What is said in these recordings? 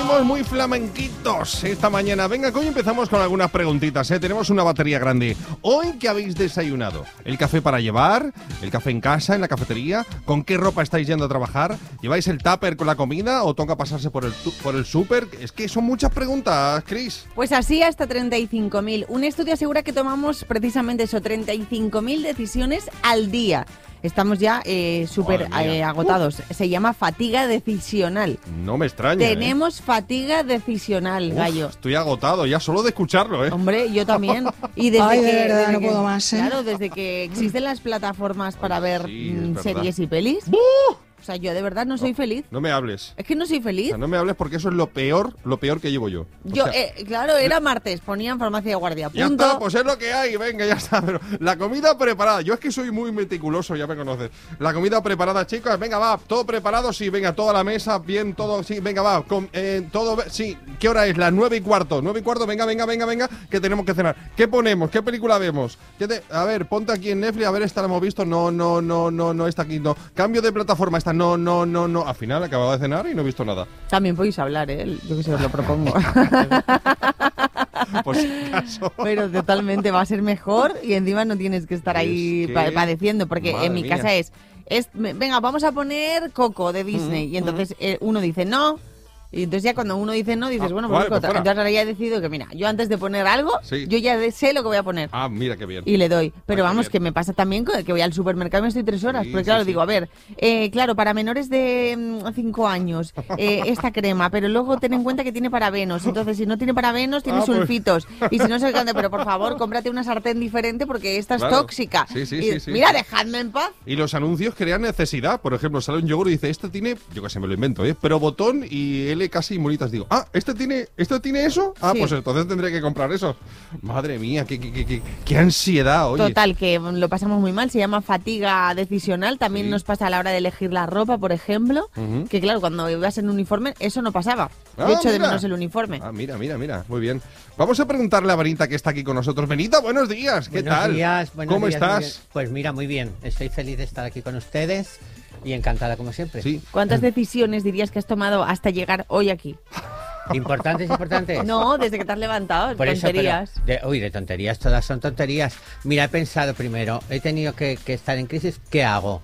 Estamos muy flamenquitos esta mañana. Venga, que hoy empezamos con algunas preguntitas, Tenemos una batería grande. ¿Hoy qué habéis desayunado? ¿El café para llevar? ¿El café en casa, en la cafetería? ¿Con qué ropa estáis yendo a trabajar? ¿Lleváis el tupper con la comida o toca pasarse por el súper? Es que son muchas preguntas, Cris. Pues así hasta 35.000. Un estudio asegura que tomamos precisamente eso, 35.000 decisiones al día. Estamos ya súper agotados. Se llama fatiga decisional. No me extraña. Tenemos fatiga decisional, Gallo. Estoy agotado ya solo de escucharlo, Hombre, yo también. Y desde de verdad, no puedo más, Claro, desde que existen las plataformas para ver series y pelis. O sea, yo de verdad no soy feliz. No me hables. Es que no soy feliz. O sea, no me hables porque eso es lo peor que llevo yo. Claro, era martes, ponían farmacia de guardia. Ya Punto. está, pues es lo que hay, venga, ya está. Pero la comida preparada, yo es que soy muy meticuloso, ya me conoces. La comida preparada, chicos, venga, va, todo preparado, sí, venga, toda la mesa, bien, todo, sí, venga, va, todo, sí. ¿Qué hora es? Las 9:15. 9:15, venga, que tenemos que cenar. ¿Qué ponemos? ¿Qué película vemos? A ver, ponte aquí en Netflix, a ver, esta la hemos visto, no, esta aquí, no. Cambio de plataforma, esta, no. Al final acababa de cenar y no he visto nada. También podéis hablar, yo que se os lo propongo. Por si acaso. Pero totalmente va a ser mejor y encima no tienes que estar ahí padeciendo, porque en mi casa es, venga, vamos a poner Coco de Disney, y entonces uno dice no. Y entonces ya cuando uno dice no, dices, bueno, pues vale, entonces ahora ya he decidido que, mira, yo antes de poner algo, yo ya sé lo que voy a poner. Ah, mira qué bien. Y le doy. Pero vamos, que me pasa también que voy al supermercado y me estoy 3 horas. Porque claro, digo, a ver, claro, para menores de 5 años, esta crema, pero luego ten en cuenta que tiene parabenos. Entonces, si no tiene parabenos, tiene sulfitos. Y si no se cante, pero por favor, cómprate una sartén diferente porque esta es tóxica. Sí. Mira, dejadme en paz. Y los anuncios crean necesidad. Por ejemplo, sale un yogur y dice, este tiene, yo que sé, me lo invento, pero botón y casi molitas. Digo, ¿esto tiene eso? Pues entonces tendré que comprar eso. Madre mía, qué ansiedad, oye. Total, que lo pasamos muy mal. Se llama fatiga decisional. También nos pasa a la hora de elegir la ropa, por ejemplo. Que claro, cuando ibas en uniforme, eso no pasaba. Yo echo de menos el uniforme. Mira. Muy bien. Vamos a preguntarle a Benita, que está aquí con nosotros. Benita, buenos días. ¿Qué tal? ¿Cómo estás? Pues mira, muy bien. Estoy feliz de estar aquí con ustedes. Y encantada, como siempre. Sí. ¿Cuántas decisiones dirías que has tomado hasta llegar hoy aquí? ¿Importantes? No, desde que te has levantado, por tonterías. Eso, de tonterías, todas son tonterías. Mira, he pensado primero, he tenido que estar en crisis, ¿qué hago?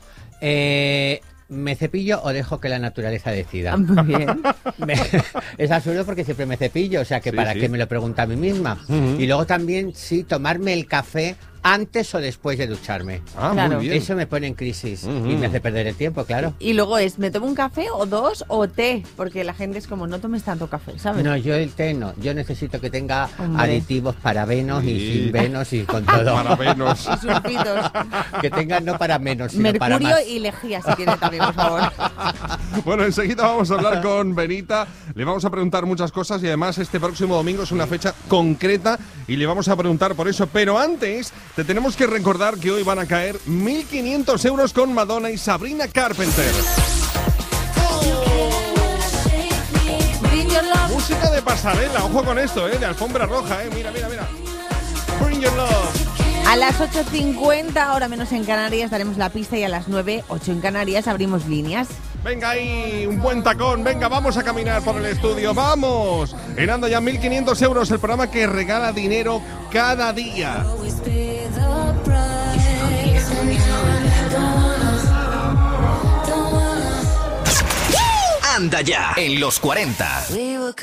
¿Me cepillo o dejo que la naturaleza decida? Muy bien. Es absurdo porque siempre me cepillo, o sea que qué me lo pregunto a mí misma. Y luego también, tomarme el café antes o después de ducharme. Claro. Muy bien. Eso me pone en crisis y me hace perder el tiempo, claro. Y luego ¿me tomo un café o 2 o té? Porque la gente es como, no tomes tanto café, ¿sabes? No, yo el té no. Yo necesito que tenga aditivos parabenos y sin venos y con todo. Parabenos. Y sulfitos. Que tengan no para menos, sino Mercurio para más. y lejía, si tiene también, por favor. Bueno, enseguida vamos a hablar con Benita. Le vamos a preguntar muchas cosas y además este próximo domingo es una fecha concreta y le vamos a preguntar por eso. Pero antes, te tenemos que recordar que hoy van a caer 1.500 euros con Madonna y Sabrina Carpenter. Bring your love. Música de pasarela, ojo con esto, de alfombra roja, mira. Bring your love. A las 8:50, ahora menos en Canarias, daremos la pista y a las 9:08 en Canarias abrimos líneas. Venga ahí, un buen tacón, venga, vamos a caminar por el estudio, ¡vamos! En Anda Ya 1.500 euros, el programa que regala dinero cada día. Anda Ya en los 40.